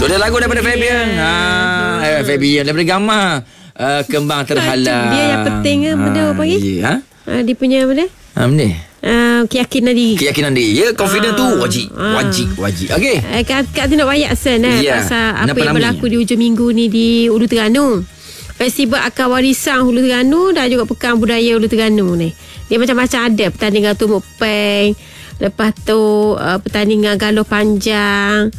Dua lagu daripada Fabian. Fabian daripada Gamma. Kembang terhalang. Dia yang penting benda apa panggil? Dia punya benda? Benda? Keyakinan diri. Keyakinan diri. Ya, confident tu wajib. Okey. Kak nak wayak sen pasal apa yang berlaku di hujung minggu ni di Ulu Terengganu. Festival Akar Warisan Hulu Terengganu dan juga Pekan Budaya Hulu Terengganu ni. Dia macam-macam ada. Pertandingan tumuk peng, lepas tu pertandingan galuh panjang,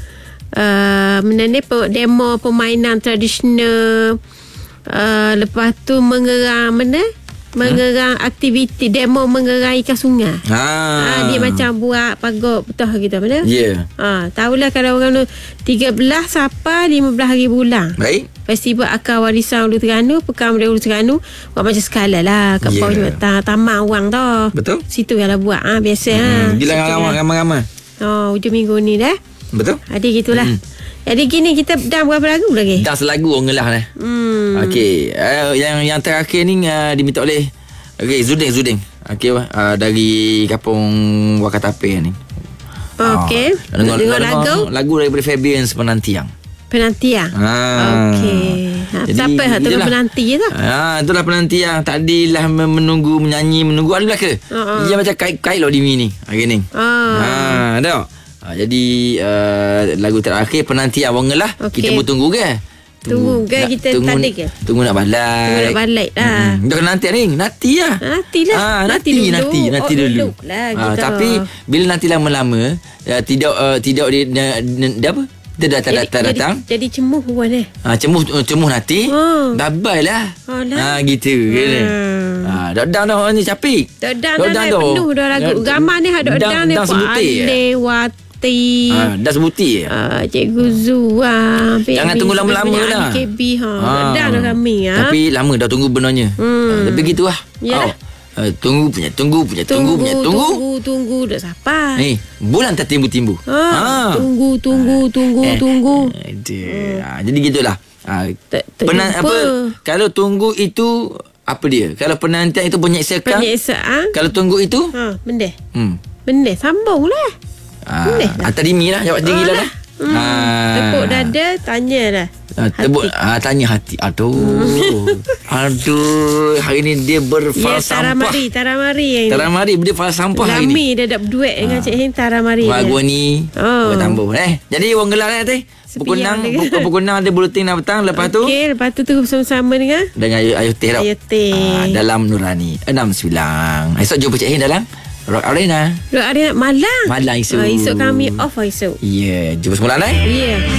demo permainan tradisional, lepas tu mengerang aktiviti demo mengerang ikan sungai. Dia macam buat pagar betul gitu mana? Ya. Tahulah kalau orang 13 sampai 15 hari bulan. Baik. Festival Akar Warisan Hulu Terengganu, Pekan Budaya Hulu Terengganu. Buat macam sekala lah kat bawah taman orang tu. Betul. Situ yang lah buat biasa Gila ramai-ramai. Hujung minggu ni dah. Betul. Jadi gitulah. Jadi gini kita dah berapa lagu lagi? Dah selagu orang ngelah dah. Okey, yang terakhir ni diminta oleh Zuding. Okey, dari kampung Wakatape ni. Okey. Dengar lagu daripada Fabian Penantiang. Okey. Siapa yang tengah penanti je tu? Itulah Penantiang. Tadilah menunggu adalah ke? Dia macam kait lo di ni hari ni. Dah. Jadi lagu terakhir Penantiang orang ngelah. Kita bertunggu ke? Tunggu ke kita tadi ke? Tunggu nak balik lah. Dah kena nanti ni. Nanti lah. Nanti dulu. Tapi bila nanti lama-lama tidak dia apa? Dia datang. Jadi cemuh buat ni. Cemuh nanti. Bye-bye lah. Gitu kan. Dodang dah ni capik. Dodang dah penuh dah lagu. Gambar ni ada dodang ni. Lewati. Dah sebuti Cikgu Zu jangan tunggu lama-lama lah. KB dah kami tapi lama dah tunggu benarnya. Tapi gitu lah. Tunggu dah sampai bulan tak timbu-timbu. Tunggu jadi gitulah. Kalau tunggu itu apa dia? Kalau penantian itu penyiksaan. Kalau tunggu itu benda sambung lah. Tadimi lah. Jawab sendiri lah. Tepuk dada, tanya lah. Tanya hati. Aduh. Hari ni dia berfalsampah. Taramari dia falsampah hari ni. Lami dia dah berduet dengan Cik Hing Taramari. Gua ni bertambah. Jadi orang gelar nanti pukul 6 ada buletin petang. Lepas tu lepas tu bersama-sama dengan Ayu Teh dalam Nurani 69. Esok jumpa Cik Hing dalam Rock Arena Malang esok. esok kami off esok. Jumpa semula.